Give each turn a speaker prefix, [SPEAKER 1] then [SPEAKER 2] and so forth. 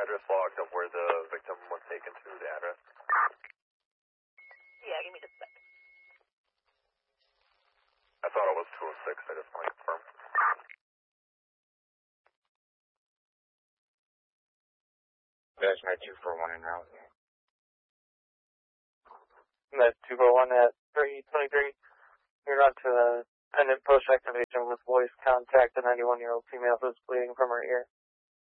[SPEAKER 1] address logged of where the victim was taken to, the address?
[SPEAKER 2] Yeah, give me just a sec.
[SPEAKER 1] I thought it was 206, I just want to confirm.
[SPEAKER 3] That's my 241 en route.
[SPEAKER 4] That's 241 at 323. You're on to the pendant post activation with voice contact, a 91-year-old female who's bleeding from her ear.